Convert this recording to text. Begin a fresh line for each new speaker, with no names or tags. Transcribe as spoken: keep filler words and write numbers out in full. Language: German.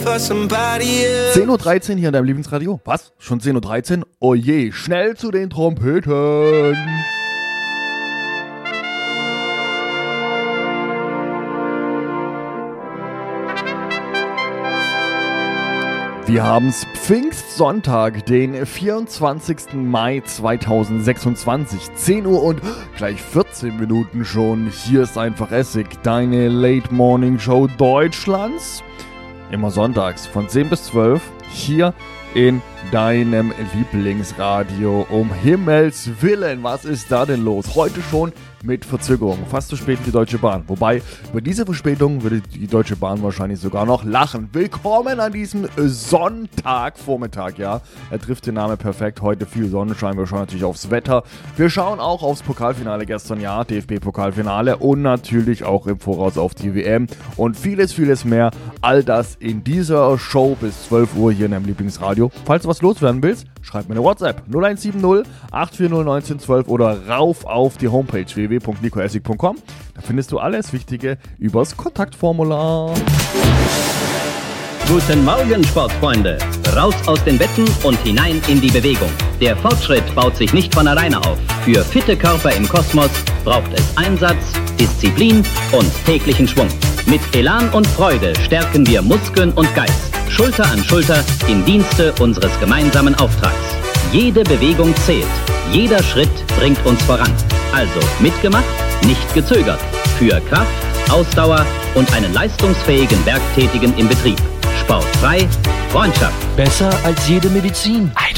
zehn Uhr dreizehn hier in deinem Lieblingsradio. Was? Schon zehn Uhr dreizehn? Oh je, schnell zu den Trompeten. Wir haben's Pfingstsonntag, den vierundzwanzigsten Mai zweitausendsechsundzwanzig, zehn Uhr und gleich vierzehn Minuten schon. Hier ist einfach Essig, deine Late Morning Show Deutschlands. Immer sonntags von zehn bis zwölf hier in deinem Lieblingsradio. Um Himmels Willen, was ist da denn los? Heute schon mit Verzögerung, fast zu spät für die Deutsche Bahn. Wobei, über diese Verspätung würde die Deutsche Bahn wahrscheinlich sogar noch lachen. Willkommen an diesem Sonntagvormittag, ja. Er trifft den Namen perfekt. Heute viel Sonnenschein, wir schauen natürlich aufs Wetter. Wir schauen auch aufs Pokalfinale gestern, ja, D F B-Pokalfinale und natürlich auch im Voraus auf die W M und vieles, vieles mehr. All das in dieser Show bis zwölf Uhr hier in deinem Lieblingsradio. Falls du was loswerden willst, schreib mir eine WhatsApp null eins sieben null acht vier null eins neun zwölf oder rauf auf die Homepage w w w punkt nico essig punkt com. Da findest du alles Wichtige übers Kontaktformular.
Guten Morgen, Sportfreunde. Raus aus den Betten und hinein in die Bewegung. Der Fortschritt baut sich nicht von alleine auf. Für fitte Körper im Kosmos braucht es Einsatz, Disziplin und täglichen Schwung. Mit Elan und Freude stärken wir Muskeln und Geist. Schulter an Schulter im Dienste unseres gemeinsamen Auftrags. Jede Bewegung zählt. Jeder Schritt bringt uns voran. Also mitgemacht, nicht gezögert. Für Kraft, Ausdauer und einen leistungsfähigen Werktätigen im Betrieb. Sportfrei, Freundschaft.
Besser als jede Medizin.